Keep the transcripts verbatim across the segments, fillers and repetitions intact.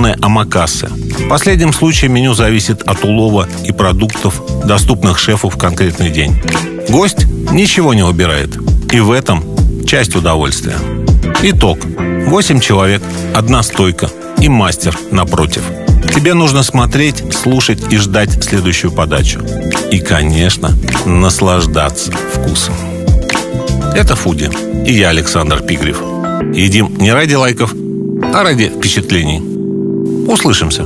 традиционные омакасы. В последнем случае меню зависит от улова и продуктов, доступных шефу в конкретный день. Гость ничего не выбирает. И в этом часть удовольствия. Итог. Восемь человек, одна стойка и мастер напротив. Тебе нужно смотреть, слушать и ждать следующую подачу. И, конечно, наслаждаться вкусом. Это Фуди. И я, Александр Пигрев. Едим не ради лайков, а ради впечатлений. Услышимся.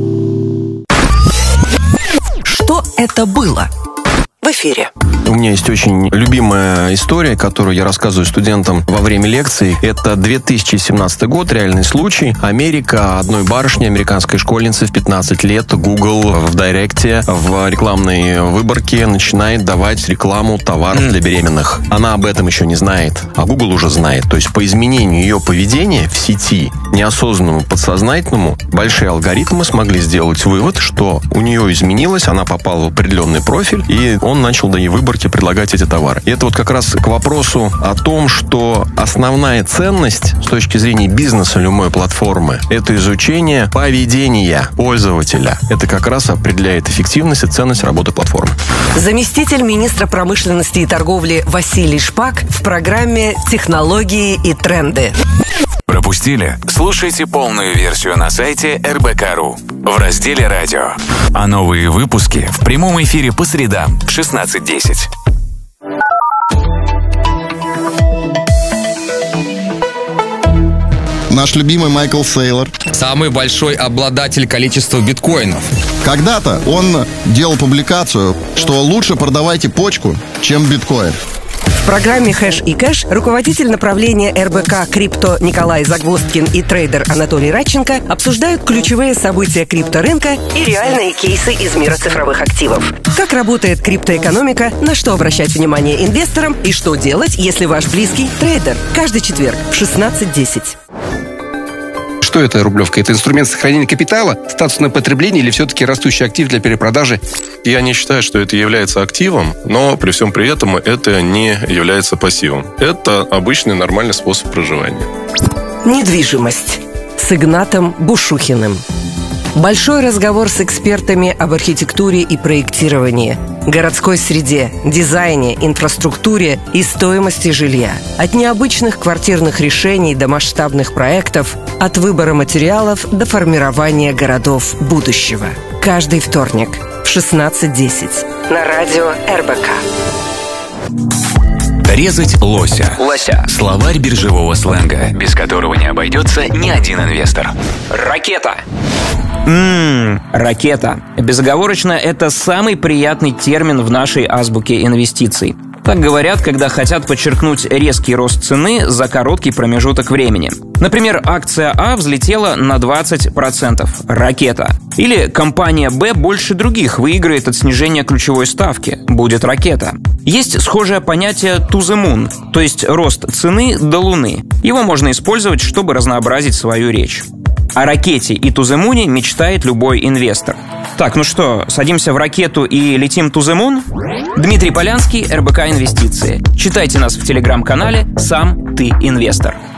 Что это было? В эфире. У меня есть очень любимая история, которую я рассказываю студентам во время лекций. Это две тысячи семнадцатый год, реальный случай. Америка, одной барышне, американской школьнице в пятнадцать лет, Google в Директе, в рекламной выборке начинает давать рекламу товаров для беременных. Она об этом еще не знает, а Google уже знает. То есть по изменению ее поведения в сети, неосознанному, подсознательному, большие алгоритмы смогли сделать вывод, что у нее изменилось, она попала в определенный профиль, и он начал до ней выборки предлагать эти товары. И это вот как раз к вопросу о том, что основная ценность с точки зрения бизнеса любой платформы — это изучение поведения пользователя. Это как раз определяет эффективность и ценность работы платформы. Заместитель министра промышленности и торговли Василий Шпак в программе «Технологии и тренды». Пропустили? Слушайте полную версию на сайте эр бэ ка точка ру в разделе «Радио». А новые выпуски в прямом эфире по средам в шестнадцать десять. Наш любимый Майкл Сейлор. Самый большой обладатель количества биткоинов. Когда-то он делал публикацию, что лучше продавайте почку, чем биткоин. В программе «Хэш и кэш» руководитель направления эр бэ ка «Крипто» Николай Загвоздкин и трейдер Анатолий Радченко обсуждают ключевые события крипторынка и реальные кейсы из мира цифровых активов. Как работает криптоэкономика, на что обращать внимание инвесторам и что делать, если ваш близкий трейдер. Каждый четверг в шестнадцать десять. Что это рублевка? Это инструмент сохранения капитала, статусное потребление или все-таки растущий актив для перепродажи? Я не считаю, что это является активом, но при всем при этом это не является пассивом. Это обычный нормальный способ проживания. Недвижимость с Игнатом Бушухиным. Большой разговор с экспертами об архитектуре и проектировании, городской среде, дизайне, инфраструктуре и стоимости жилья. От необычных квартирных решений до масштабных проектов, от выбора материалов до формирования городов будущего. Каждый вторник в шестнадцать десять на радио эр бэ ка. Резать лося. Лося. Словарь биржевого сленга, без которого не обойдется ни один инвестор. Ракета. Ммм, ракета. Безоговорочно, это самый приятный термин в нашей азбуке инвестиций. Так говорят, когда хотят подчеркнуть резкий рост цены за короткий промежуток времени. Например, акция А взлетела на двадцать процентов. Ракета. Или компания Б больше других выиграет от снижения ключевой ставки. Будет ракета. Есть схожее понятие to the moon, то есть рост цены до Луны. Его можно использовать, чтобы разнообразить свою речь. О ракете и to the moon мечтает любой инвестор. Так, ну что, садимся в ракету и летим to the moon? Дмитрий Полянский, эр бэ ка Инвестиции. Читайте нас в телеграм-канале «Сам ты инвестор».